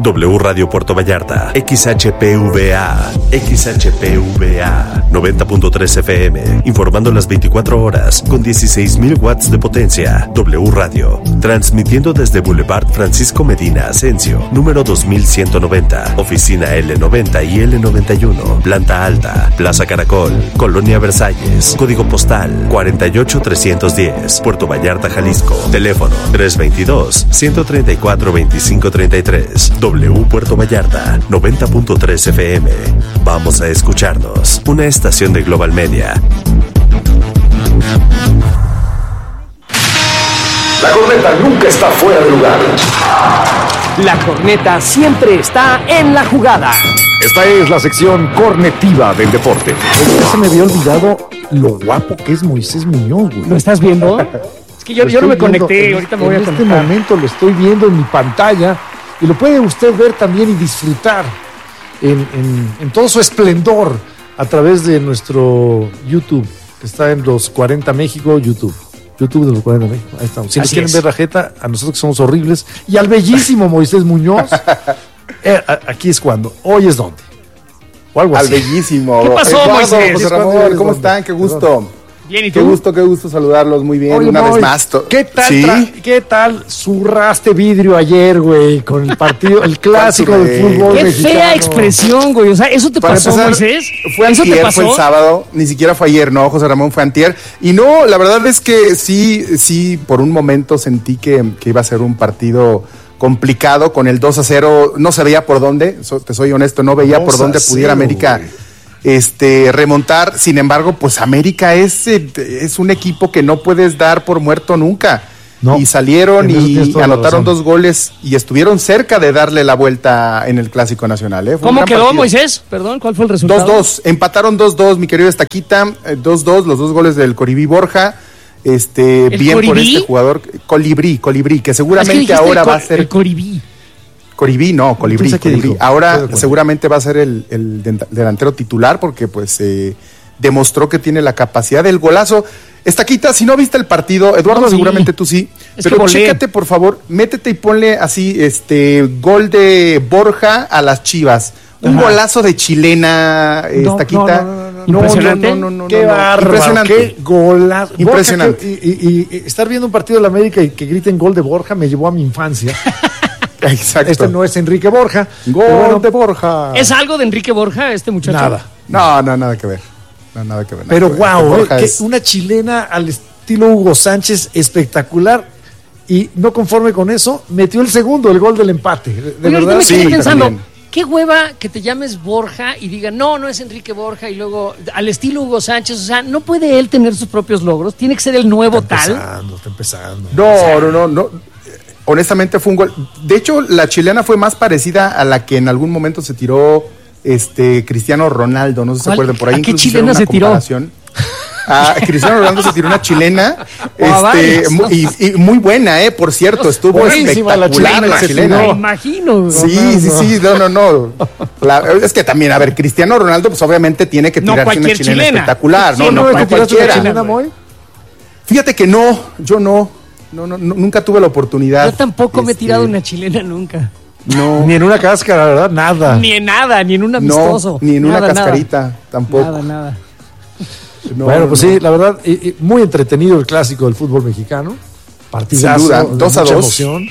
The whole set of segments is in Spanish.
W Radio Puerto Vallarta, XHPVA, 90.3 FM, informando las 24 horas con 16,000 watts de potencia. W Radio, transmitiendo desde Boulevard Francisco Medina Asensio, número 2190, oficina L90 y L91, planta alta, Plaza Caracol, Colonia Versalles, código postal 48310, Puerto Vallarta, Jalisco, teléfono 322-134-2533, W Puerto Vallarta, 90.3 FM. Vamos a escucharnos, una estación de Global Media. La corneta nunca está fuera de lugar. La corneta siempre está en la jugada. Esta es la sección cornetiva del deporte. Ya se me había olvidado lo guapo que es Moisés Muñoz, güey. ¿Lo estás viendo? Es que yo no me conecté, ahorita me voy a conectar. En este momento lo estoy viendo en mi pantalla y lo puede usted ver también y disfrutar en todo su esplendor a través de nuestro YouTube, que está en los 40 México, YouTube de los 40 México. Ahí estamos. Si nos quieren ver la jeta, a nosotros que somos horribles, y al bellísimo Moisés Muñoz, aquí es cuando, hoy es donde. O algo así. Al bellísimo. ¿Qué pasó, Eduardo, Moisés? José Ramón, ¿cómo están? Qué gusto. Bien, ¿y tú? Qué gusto saludarlos, muy bien, Oye, una Moy, vez más. ¿Qué tal, ¿Sí? ¿Qué tal zurraste vidrio ayer, güey, con el partido, el clásico del fútbol Qué mexicano? fea expresión, güey. O sea, ¿eso te Para pasó, empezar, Moisés? Fue ¿Eso te antier, pasó? fue el sábado, ni siquiera fue ayer, no, José Ramón, fue antier. Y no, la verdad es que sí, por un momento sentí que iba a ser un partido complicado con el 2-0, no se veía por dónde, te soy honesto, no veía por dónde pudiera América remontar. Sin embargo, pues América es un equipo que no puedes dar por muerto nunca. No, y salieron y anotaron 2 goles y estuvieron cerca de darle la vuelta en el Clásico Nacional. ¿Cómo quedó, Moisés? Perdón, ¿cuál fue el resultado? 2-2, empataron 2-2, mi querido Estaquita, 2-2, los 2 goles del Colibrí Borja. Bien Colibrí? por este jugador, Colibrí, que seguramente ahora va a ser... El Colibrí. Colibrí. Ahora seguramente va a ser el delantero titular porque pues demostró que tiene la capacidad del golazo. Estaquita, si no viste el partido, Eduardo, seguramente tú sí, pero chécate por favor, métete y ponle así, gol de Borja a las Chivas. Un golazo de chilena, Estaquita. Impresionante. Qué bárbaro, impresionante. Qué golazo. Impresionante. Borja, y estar viendo un partido de la América y que griten gol de Borja me llevó a mi infancia. Exacto. Este no es Enrique Borja. Gol de Borja. ¿Es algo de Enrique Borja este muchacho? Nada. No, nada que ver. Nada que ver. Pero wow, es una chilena al estilo Hugo Sánchez espectacular. Y no conforme con eso, metió el gol del empate. De verdad. Me quedé pensando, también. qué hueva que te llames Borja y digan, no es Enrique Borja, y luego al estilo Hugo Sánchez. O sea, no puede él tener sus propios logros, tiene que ser el nuevo Está tal. empezando. No. Honestamente fue un gol. De hecho, la chilena fue más parecida a la que en algún momento se tiró Cristiano Ronaldo. No sé si se acuerdan por ahí. ¿A qué chilena se tiró? Cristiano Ronaldo se tiró una chilena y muy buena, por cierto, estuvo espectacular la chilena. Me imagino. Sí, no. Es que también, a ver, Cristiano Ronaldo pues obviamente tiene que tirarse una chilena espectacular. Sí, no cualquiera. Chilena, Moy? Fíjate que yo no, nunca tuve la oportunidad. Yo tampoco me he tirado una chilena nunca. No. Ni en una cáscara, ¿verdad? Nada. Ni en nada, ni en un amistoso. No, ni en una cascarita, tampoco. Nada. Bueno, pues sí, la verdad, muy entretenido el clásico del fútbol mexicano. Partidazo. Sin duda, 2-2. Emoción.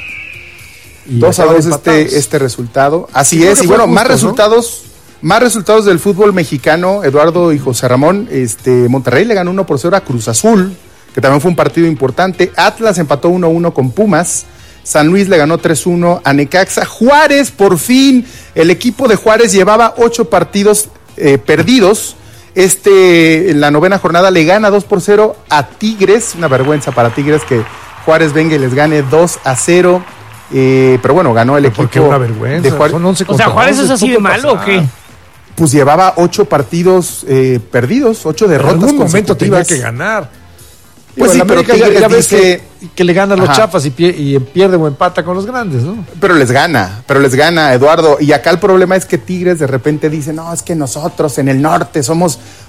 2-2 este resultado. Así es, y bueno, justo, más resultados del fútbol mexicano, Eduardo y José Ramón. Monterrey le ganó 1-0 a Cruz Azul, que también fue un partido importante. Atlas empató 1-1 con Pumas. San Luis le ganó 3-1 a Necaxa. Juárez, por fin, el equipo de Juárez llevaba 8 partidos perdidos. En la 9ª jornada le gana 2-0 a Tigres. Una vergüenza para Tigres que Juárez venga y les gane 2-0. Pero bueno, ganó el equipo. ¿Por qué una vergüenza? De Juárez. O sea, ¿Juárez es así de malo o qué? Pues llevaba 8 partidos perdidos, 8 derrotas. En algún momento tenía que ganar. Pues sí, pero Tigres ya ves dice que le ganan los chafas y pierde o empata con los grandes, ¿no? Pero les gana, Eduardo. Y acá el problema es que Tigres de repente dice, no, es que nosotros en el norte somos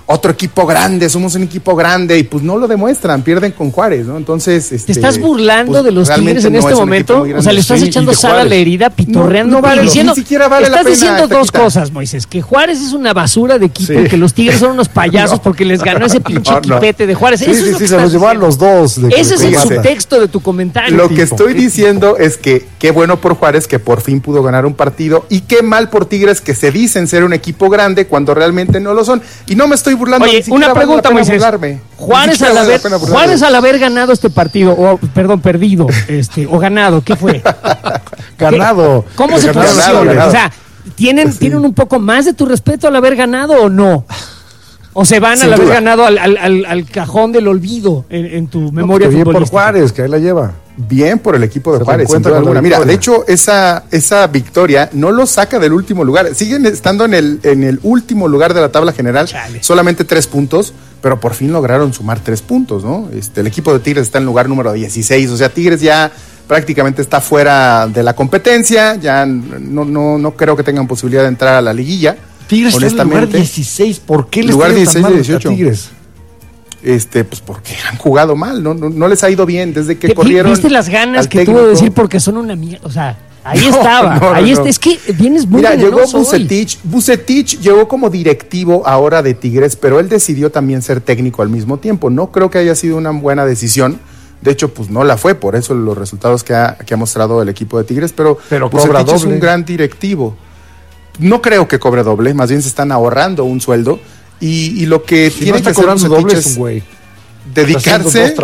otro equipo grande, somos un equipo grande, y pues no lo demuestran, pierden con Juárez, ¿no? Entonces, ¿te estás burlando pues, de los Tigres en este momento? O sea, le estás echando sal a la herida, pitorreando, diciendo, ni siquiera vale la pena. Estás diciendo dos cosas, Moisés, que Juárez es una basura de equipo, y que los Tigres son unos payasos porque les ganó ese pinche equipete de Juárez. Sí, se los llevaron los dos. Ese es el subtexto de tu comentario. Lo que estoy diciendo es que qué bueno por Juárez que por fin pudo ganar un partido, y qué mal por Tigres que se dicen ser un equipo grande cuando realmente no lo son. Y no me estoy burlando. Oye, una pregunta, Moisés. Juárez al haber ganado este partido, perdido, o ganado, ¿qué fue? Ganado. ¿Cómo se posiciona? O sea, ¿tienen un poco más de tu respeto al haber ganado o no? ¿O se van al haber ganado al cajón del olvido en tu memoria futbolística? Bien por Juárez, que ahí la lleva. Bien por el equipo de Juárez, sin duda alguna. Mira, de hecho, esa victoria no lo saca del último lugar. Siguen estando en el último lugar de la tabla general. Chale. Solamente 3 puntos, pero por fin lograron sumar 3 puntos, ¿no? El equipo de Tigres está en el lugar número 16. O sea, Tigres ya prácticamente está fuera de la competencia. Ya no creo que tengan posibilidad de entrar a la liguilla. Tigres está en el lugar 16. ¿Por qué les lugar 16 tan mal 18. A Tigres? Pues porque han jugado mal, no les ha ido bien desde que corrieron. ¿Viste las ganas que tuvo de decir porque son una mierda? O sea, ahí estaba, está. Es que vienes muy generoso. Mira, llegó Vucetich llegó como directivo ahora de Tigres, pero él decidió también ser técnico al mismo tiempo. No creo que haya sido una buena decisión. De hecho, pues no la fue, por eso los resultados que ha mostrado el equipo de Tigres, pero Vucetich es un gran directivo. No creo que cobre doble, más bien se están ahorrando un sueldo. Y lo que si tiene no está que hacer doble es un güey. Dedicarse,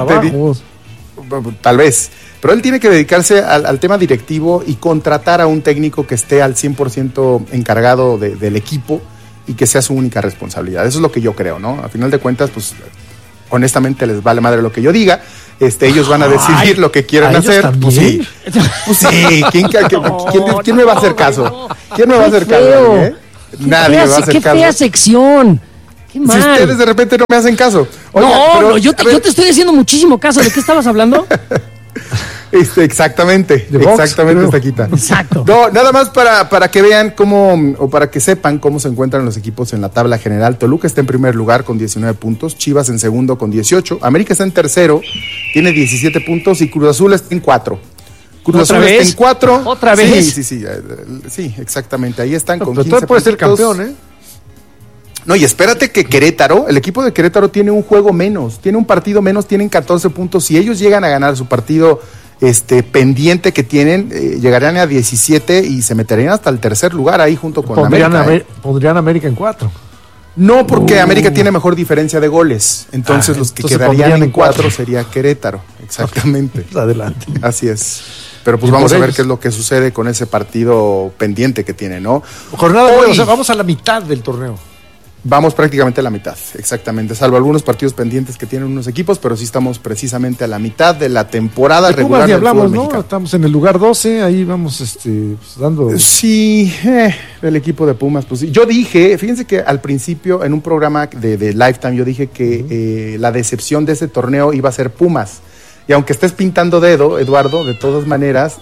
tal vez, pero él tiene que dedicarse al tema directivo y contratar a un técnico que esté al 100% encargado del equipo y que sea su única responsabilidad. Eso es lo que yo creo, ¿no? A final de cuentas, pues, honestamente les vale madre lo que yo diga. Ellos van a decidir lo que quieran hacer. Pues sí. ¿Quién me va a hacer caso? ¿Quién me va a hacer caso? Nadie me va a hacer caso. ¡Qué fea sección! ¡Qué mal! Si ustedes de repente no me hacen caso. Oiga, yo te estoy haciendo muchísimo caso. ¿De qué estabas hablando? Exactamente, Taquita. Exacto. No, nada más para que vean o para que sepan cómo se encuentran los equipos en la tabla general. Toluca está en primer lugar con 19 puntos, Chivas en segundo con 18, América está en tercero, tiene 17 puntos y Cruz Azul está en 4. Cruz Azul está en 4. ¿Otra vez? Sí, exactamente. Ahí están con 15 puntos. Puede ser campeón, No, y espérate que Querétaro, el equipo de Querétaro tiene un juego menos, tiene un partido menos, tienen 14 puntos. Si ellos llegan a ganar su partido pendiente que tienen, llegarían a 17 y se meterían hasta el tercer lugar ahí junto con América. Pondrían América en 4. No, porque América tiene mejor diferencia de goles. Entonces los que quedarían en 4 sería Querétaro. Exactamente. Adelante. Así es. Pero pues vamos a ver qué es lo que sucede con ese partido pendiente que tiene, ¿no? Jornada o sea, vamos a la mitad del torneo. Vamos prácticamente a la mitad, exactamente, salvo algunos partidos pendientes que tienen unos equipos, pero sí estamos precisamente a la mitad de la temporada de regular del hablamos, fútbol ¿no? mexicano. Estamos en el lugar 12, ahí vamos dando... Sí, el equipo de Pumas, pues yo dije, fíjense que al principio en un programa de Lifetime yo dije que la decepción de ese torneo iba a ser Pumas. Y aunque estés pintando dedo, Eduardo, de todas maneras,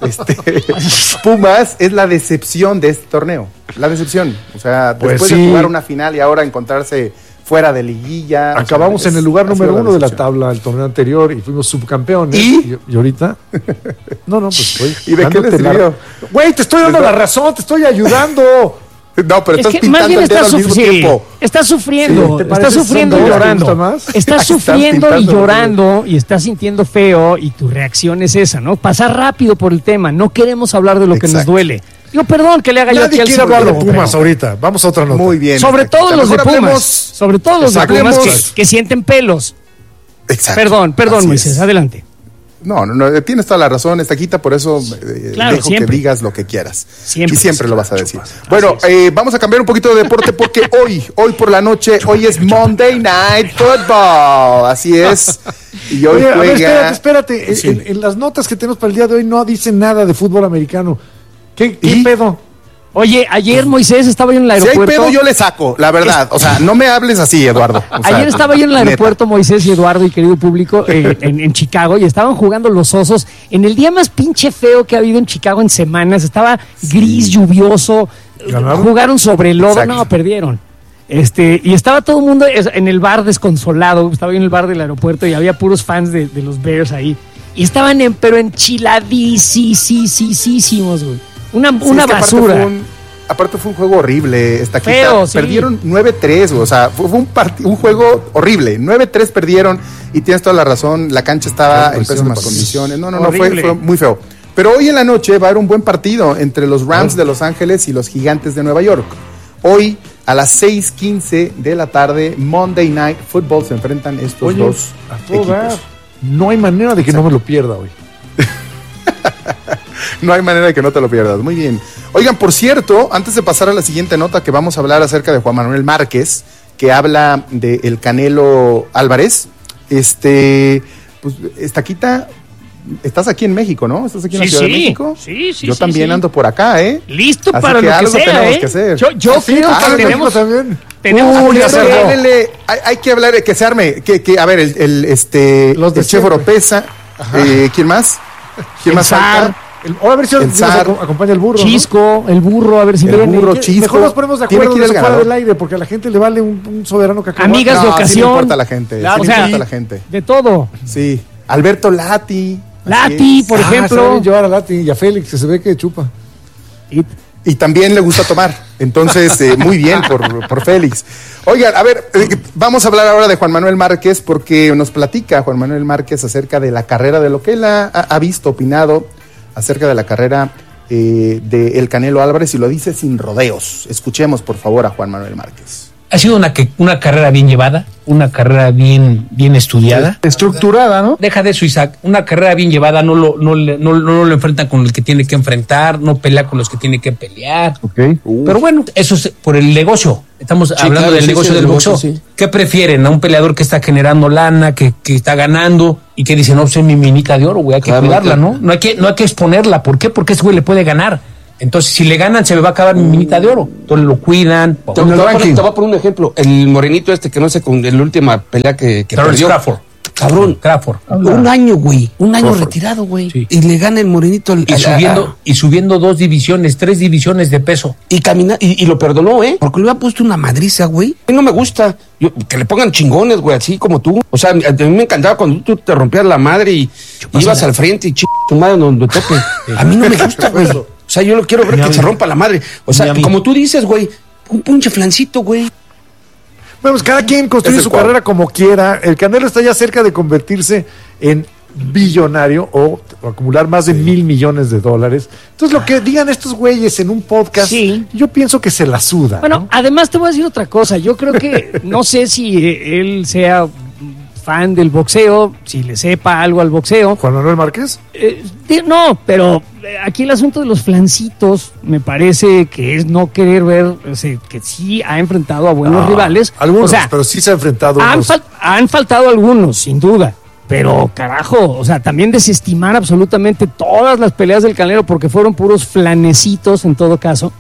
Pumas es la decepción de este torneo. La decepción. O sea, después de jugar una final y ahora encontrarse fuera de liguilla. Acabamos en el lugar número 1 de la tabla el torneo anterior y fuimos subcampeones. ¿Y ahorita? No, pues estoy. ¿Y de qué le sirvió? Güey, te estoy dando la razón, te estoy ayudando. No, pero estás pintando el dedo al mismo tiempo. Estás sufriendo, estás sufriendo y llorando. Estás sufriendo y llorando y estás sintiendo feo y tu reacción es esa, ¿no? Pasar rápido por el tema, no queremos hablar de lo que nos duele. Digo, perdón que le haga yo aquí al quiere hablar de Pumas ahorita, vamos a otra nota. Muy bien. Sobre todo los de Pumas, que sienten pelos. Exacto. Perdón, Moisés, adelante. No, tienes toda la razón, Estaquita, por eso dejo siempre que digas lo que quieras. Siempre lo vas a decir. Bueno, vamos a cambiar un poquito de deporte porque hoy por la noche, hoy es Monday Night Football, así es. Y hoy juega... A ver, espérate, sí. En las notas que tenemos para el día de hoy no dicen nada de fútbol americano. ¿Qué pedo? Oye, ayer Moisés estaba yo en el aeropuerto. Si hay pedo yo le saco, la verdad. O sea, no me hables así, Eduardo. Ayer estaba yo en el aeropuerto, Moisés y Eduardo y querido público, en Chicago, y estaban jugando los Osos en el día más pinche feo que ha habido en Chicago en semanas. Estaba gris, lluvioso. ¿Ganaron? Jugaron sobre el lodo. Exacto. No, perdieron. Y estaba todo el mundo en el bar desconsolado, estaba yo en el bar del aeropuerto y había puros fans de los Bears ahí. Y estaban pero enchiladísimos, güey. Una basura. Aparte fue un juego horrible. Feo, sí. Perdieron 9-3, o sea, fue un juego horrible. 9-3 perdieron y tienes toda la razón. La cancha estaba en pésimas condiciones. No, fue muy feo. Pero hoy en la noche va a haber un buen partido entre los Rams de Los Ángeles y los Gigantes de Nueva York. Hoy a las 6:15 de la tarde, Monday Night Football, se enfrentan estos dos equipos. No hay manera de que no me lo pierda hoy. No hay manera de que no te lo pierdas. Muy bien. Oigan, por cierto, antes de pasar a la siguiente nota, que vamos a hablar acerca de Juan Manuel Márquez, que habla de el Canelo Álvarez. Pues, Estaquita, estás aquí en México, ¿no? ¿Estás aquí en la Ciudad de México? Sí. Yo también ando por acá, ¿eh? Listo así para que lo que algo sea, tenemos que hacer. Yo creo que tenemos también. Hay que hablar, que se arme, a ver, el chef Oropesa, ¿quién más? ¿Quién más falta? A ver si nos acompaña el burro. Chisco, ¿no? El burro, a ver si el viene. Burro, Chisco. Mejor nos ponemos de acuerdo fuera del aire, porque a la gente le vale un soberano cacahuate. Amigas de ocasión. Sí le importa a la gente. La gente. De todo. Sí. Alberto Lati, por ejemplo. Llevar a Lati y a Félix, que se ve que chupa. Y también le gusta tomar. Entonces, muy bien por Félix. Oigan, a ver, vamos a hablar ahora de Juan Manuel Márquez, porque nos platica Juan Manuel Márquez acerca de la carrera, de lo que él ha visto, opinado acerca de la carrera de el Canelo Álvarez, y lo dice sin rodeos. Escuchemos, por favor, a Juan Manuel Márquez. Ha sido una carrera bien llevada, una carrera bien estudiada. Estructurada, ¿no? Deja de eso, Isaac. Una carrera bien llevada, no lo enfrentan con el que tiene que enfrentar, no pelea con los que tiene que pelear. Okay. Pero bueno, eso es por el negocio. Estamos hablando del negocio del boxeo. Sí. ¿Qué prefieren? ¿A un peleador que está generando lana, que está ganando y que dice, no, soy mi minita de oro, güey, hay que cuidarla, ¿no? No hay que exponerla. ¿Por qué? Porque ese güey le puede ganar. Entonces, si le ganan, se me va a acabar mi minita de oro. Entonces lo cuidan. Te voy a poner un ejemplo. El morenito que no sé, con la última pelea que perdió. Crawford. Cabrón. Crawford. Un año, güey. Un año retirado, güey. Sí. Y le gana el morenito. Y subiendo 2 divisiones, 3 divisiones de peso. Y lo perdonó, ¿eh? Porque le había puesto una madriza, güey. A mí no me gusta. Que le pongan chingones, güey, así como tú. O sea, a mí me encantaba cuando tú te rompías la madre y ibas al frente y tu madre donde tope. A mí no me gusta, güey. O sea, yo lo quiero ver que se rompa la madre. O sea, como tú dices, güey, un pinche flancito, güey. Bueno, pues cada quien construye su carrera como quiera. El Canelo está ya cerca de convertirse en billonario o acumular más de $1,000 millones. Entonces, lo que digan estos güeyes en un podcast, yo pienso que se la suda. Bueno, ¿no? Además te voy a decir otra cosa. Yo creo que, no sé si él sea fan del boxeo, si le sepa algo al boxeo. ¿Juan Manuel Márquez? No, pero aquí el asunto de los flancitos me parece que es no querer ver, que sí ha enfrentado a buenos rivales. Algunos, pero sí se ha enfrentado. Han faltado algunos, sin duda. Pero carajo, o sea, también desestimar absolutamente todas las peleas del Canelo porque fueron puros flanecitos en todo caso.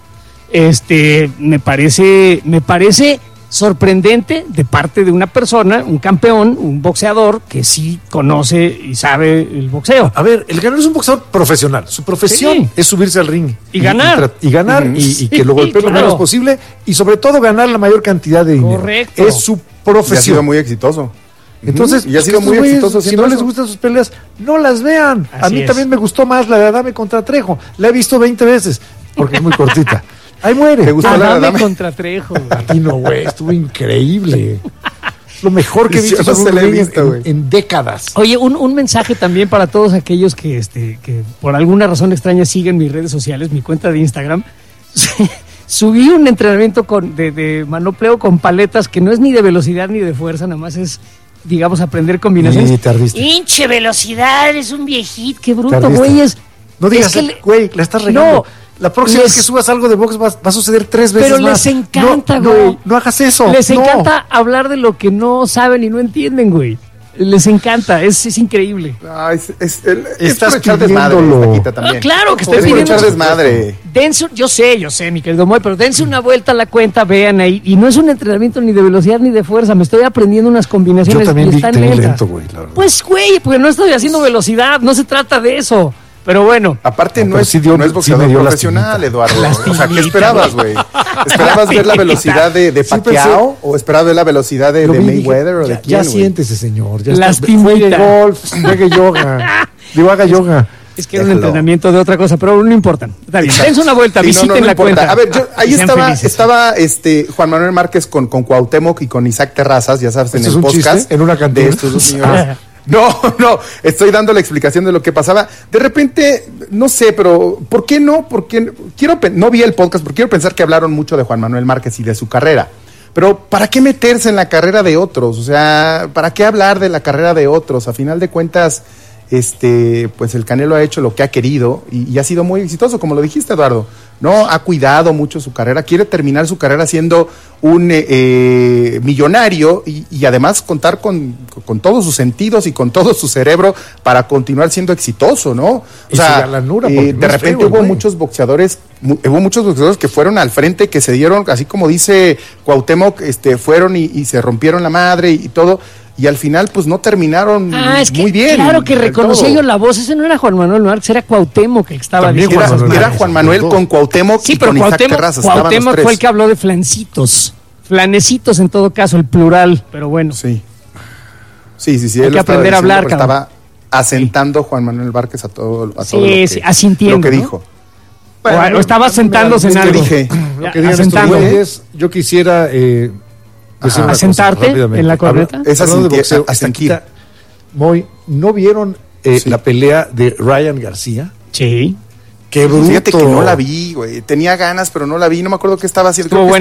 Me parece sorprendente de parte de una persona, un campeón, un boxeador que sí conoce y sabe el boxeo. A ver, el Canelo es un boxeador profesional. Su profesión es subirse al ring y ganar. Y que lo golpee lo menos posible y sobre todo ganar la mayor cantidad de dinero. Correcto. Es su profesión. Y ha sido muy exitoso. Entonces, y ha sido muy exitoso. Si no les gustan sus peleas, no las vean. A mí también me gustó más la de Adame contra Trejo. La he visto 20 veces porque es muy cortita. Ahí muere. ¿Te gustó la de Adame contra Trejo? A ti no, güey. Estuvo increíble. Lo mejor que he visto, en décadas. Oye, un mensaje también para todos aquellos que por alguna razón extraña siguen mis redes sociales, mi cuenta de Instagram. Subí un entrenamiento de manopleo con paletas que no es ni de velocidad ni de fuerza, nada más es, digamos, aprender combinaciones. Sí, tardiste. ¡Hinche velocidad! Es un viejito, qué bruto, güey. No digas, güey, la estás regando. No, la próxima vez que subas algo de box va a suceder 3 veces pero más. Pero les encanta, güey. No hagas eso. Les encanta hablar de lo que no saben y no entienden, güey. Les encanta, es increíble. Estás echar desmadre. No, claro que estoy pidiendo echar desmadre. Yo sé, mi querido Moy, pero dense una vuelta a la cuenta, vean ahí. Y no es un entrenamiento ni de velocidad ni de fuerza. Me estoy aprendiendo unas combinaciones. Yo también y están lento, güey. Pues, güey, porque no estoy haciendo velocidad. No se trata de eso. Pero bueno. Aparte no es boxeador profesional, Eduardo. O sea, ¿qué esperabas, güey? ¿Esperabas ver la velocidad de Pacquiao o esperabas ver la velocidad de Mayweather o de quién, ya siéntese, señor. Ya juegue golf, juegue yoga. Digo, haga yoga. Es que era un entrenamiento de otra cosa, pero no importa. Está bien, dense una vuelta, visiten la cuenta. A ver, ahí estaba Juan Manuel Márquez con Cuauhtémoc y con Isaac Terrazas, ya sabes, en el podcast. En una cantina. De estos dos señores. No, estoy dando la explicación de lo que pasaba. De repente, no sé, pero ¿por qué no? Porque no vi el podcast, porque quiero pensar que hablaron mucho de Juan Manuel Márquez y de su carrera. Pero ¿para qué meterse en la carrera de otros? O sea, ¿para qué hablar de la carrera de otros? A final de cuentas, pues el Canelo ha hecho lo que ha querido y ha sido muy exitoso, como lo dijiste, Eduardo, ¿no? Ha cuidado mucho su carrera, quiere terminar su carrera siendo un millonario y además contar con todos sus sentidos y con todo su cerebro para continuar siendo exitoso, ¿no? O sea, de repente hubo muchos boxeadores que fueron al frente, que se dieron, así como dice Cuauhtémoc, fueron y se rompieron la madre y todo. Y al final, pues, no terminaron muy bien. Claro que reconocí yo la voz. Ese no era Juan Manuel Márquez, era Cuauhtémoc que estaba diciendo. Era Juan Manuel con Cuauhtémoc y con Isaac Terrazas. Cuauhtémoc fue el que habló de flancitos. Flanecitos en todo caso, el plural, pero bueno. Sí. Hay que aprender a hablar, estaba asentando Juan Manuel Márquez a todo asintiendo, lo que dijo. Bueno, o estaba sentándose en algo. Lo que dijeron es, yo quisiera... ¿asentarte en la corneta? Es asentir. Moy, ¿no vieron la pelea de Ryan García? Sí. Qué bruto. Fíjate que no la vi, güey. Tenía ganas, pero no la vi. No me acuerdo qué estaba haciendo. Creo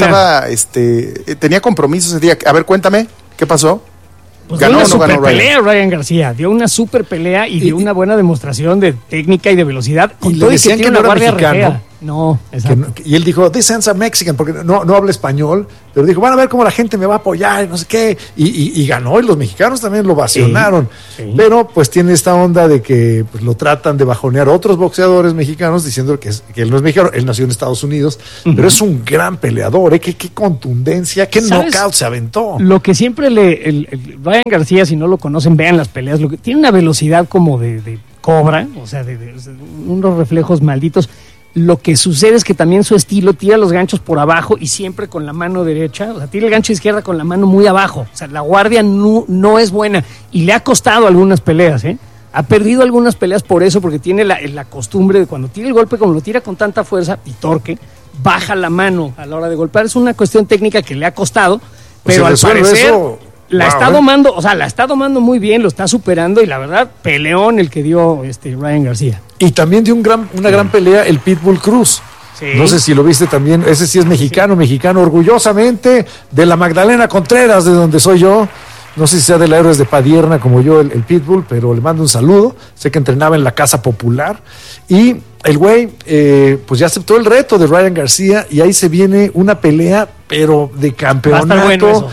que tenía compromisos ese día. A ver, cuéntame, ¿qué pasó? Pues dio una super pelea Ryan García. Dio una super pelea y dio una buena demostración de técnica y de velocidad. Con todo y que tiene una guardia mexicano. No, exacto. Y él dijo, this ends a Mexican, porque no habla español, pero dijo, van a ver cómo la gente me va a apoyar, no sé qué, y ganó, y los mexicanos también lo vacionaron, pero pues tiene esta onda de que pues, lo tratan de bajonear otros boxeadores mexicanos, diciendo que él no es mexicano, él nació en Estados Unidos, pero es un gran peleador, qué contundencia, qué knockout se aventó. Lo que siempre el Ryan García, si no lo conocen, vean las peleas, tiene una velocidad como de cobra, o sea, de unos reflejos malditos. Lo que sucede es que también su estilo tira los ganchos por abajo y siempre con la mano derecha, o sea, tira el gancho izquierda con la mano muy abajo, o sea, la guardia no es buena y le ha costado algunas peleas, ha perdido algunas peleas por eso, porque tiene la costumbre de cuando tira el golpe, como lo tira con tanta fuerza y torque, baja la mano a la hora de golpear. Es una cuestión técnica que le ha costado, pero al parecer la está domando muy bien, lo está superando y la verdad, peleón el que dio Ryan García. Y también dio una gran pelea el Pitbull Cruz. Sí. No sé si lo viste también, ese sí es mexicano, orgullosamente de la Magdalena Contreras, de donde soy yo. No sé si sea de la Héroes de Padierna como yo, el Pitbull, pero le mando un saludo. Sé que entrenaba en la Casa Popular. Y el güey, pues ya aceptó el reto de Ryan García y ahí se viene una pelea, pero de campeonato,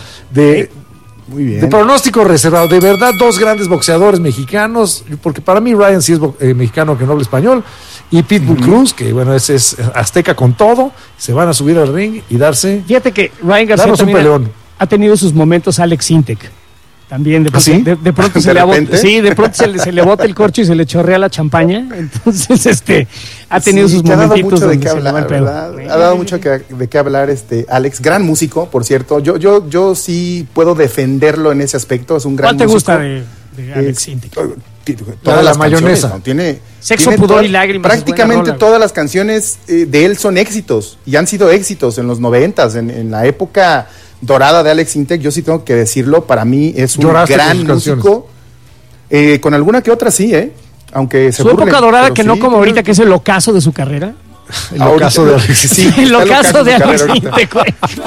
muy bien. De pronóstico reservado. De verdad, dos grandes boxeadores mexicanos, porque para mí Ryan sí es mexicano que no habla español, y Pitbull Cruz, que bueno, es azteca con todo, se van a subir al ring y darse... Fíjate que Ryan García también ha tenido sus momentos Alex Sintek. También de pronto se le bota el corcho y se le chorrea la champaña. Entonces ha tenido sus momentitos donde se le va el pedo. Ha dado mucho de qué hablar Alex, gran músico, por cierto. Yo sí puedo defenderlo en ese aspecto, es un gran músico. ¿Cuál te gusta de Alex Sintek? Toda la mayonesa. ¿No? Tiene Pudor y Lágrimas. Prácticamente todas las canciones de él son éxitos y han sido éxitos en los 90s, en la época dorada de Alex Sintek. Yo sí tengo que decirlo, para mí es un gran músico. Con alguna que otra sí, aunque se burlen. Su época dorada, que no como ahorita, que es el ocaso de su carrera. El ocaso de Alex Sintek. El ocaso de Alex Sintek.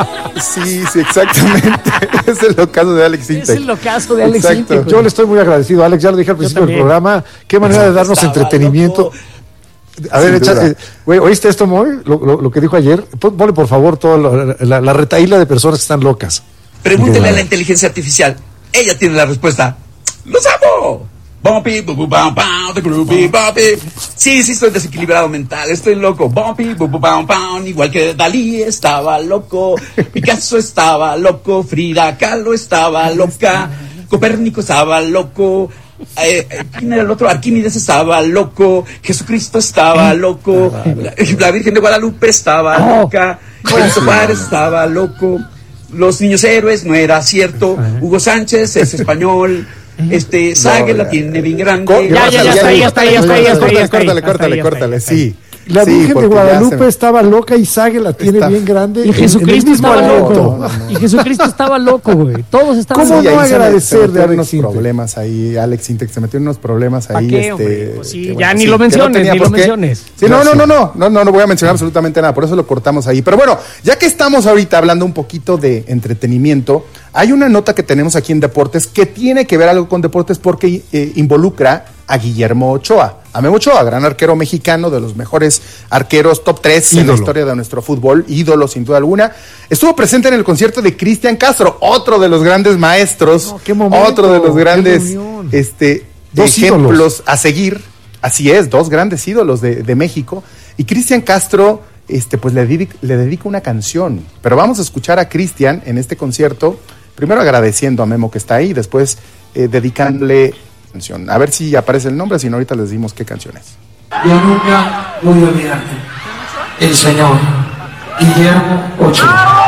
Sí, exactamente. Es el ocaso de Alex Sintek. Es el ocaso de Alex Sintek. Yo le estoy muy agradecido, Alex, ya lo dije al principio del programa. Qué manera de darnos entretenimiento. Loco. A ver, güey, ¿oíste esto, Moy? Lo que dijo ayer. Ponle, por favor, toda la retaíla de personas que están locas. Pregúntele a la inteligencia artificial. Ella tiene la respuesta. ¡Los amo! Bumpy, bu bam bam, the groovy bumpy. Sí, estoy desequilibrado mental, estoy loco. Bumpy, bu bam bam, igual que Dalí estaba loco, Picasso estaba loco, Frida Kahlo estaba loca, Copérnico estaba loco, ¿Quién era el otro? Arquímedes estaba loco, Jesucristo estaba loco, la Virgen de Guadalupe estaba loca, Benito Juárez estaba loco, los niños héroes no era cierto, Hugo Sánchez es español, Sague la tiene bien grande. Ya está ahí. Córtale, sí. La Virgen de Guadalupe estaba loca y Sague la tiene bien grande. Y Jesucristo estaba loco. Y Jesucristo estaba loco, güey. Todos estaban locos. ¿Cómo no agradecer de unos problemas ahí? Alex Intec se metió en unos problemas ahí. ¿Qué, pues sí, ya ni lo menciones, Sí, no voy a mencionar absolutamente nada, por eso lo cortamos ahí. Pero bueno, ya que estamos ahorita hablando un poquito de entretenimiento, hay una nota que tenemos aquí en Deportes que tiene que ver algo con deportes porque involucra a Guillermo Ochoa. A Memo Ochoa, gran arquero mexicano, de los mejores arqueros, top 3 en la historia de nuestro fútbol, ídolo sin duda alguna. Estuvo presente en el concierto de Cristian Castro, otro de los grandes maestros, otro de los grandes ejemplos a seguir. Así es, dos grandes ídolos de México. Y Cristian Castro pues le dedica una canción. Pero vamos a escuchar a Cristian en este concierto, primero agradeciendo a Memo que está ahí, después dedicándole canción. A ver si aparece el nombre, si no ahorita les decimos qué canción es. Yo nunca voy a olvidarte. El señor Guillermo Ochoa.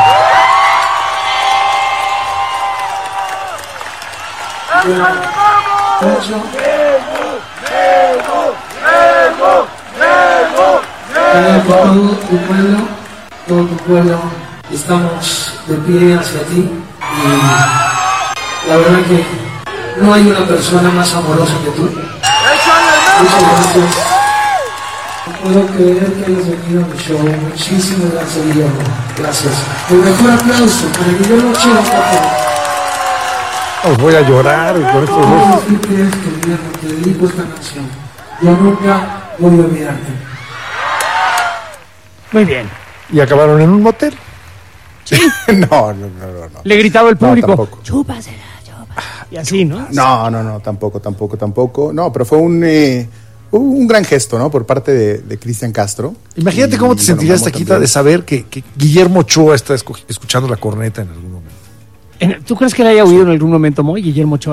Todo tu pueblo, estamos de pie hacia ti y la verdad que no hay una persona más amorosa que tú. Muchas gracias. No puedo creer que hayas venido a mi show. Muchísimas gracias, Guillermo. Gracias. El mejor aplauso para Guillermo Ochoa, por favor. Os voy a llorar con estos dos. ¿Qué crees que, Guillermo, te dedico esta canción? Yo nunca voy a olvidarte. Muy bien. ¿Y acabaron en un motel? Sí. No. Le gritaba el público, No, chúpasela. Y así, ¿no? No, tampoco. No, pero fue un gran gesto, ¿no? Por parte de Cristian Castro. Imagínate cómo te sentirías, Taquita, de saber que Guillermo Ochoa está escuchando la corneta en algún momento. ¿Tú crees que le haya oído en algún momento, Moy, Guillermo Ochoa?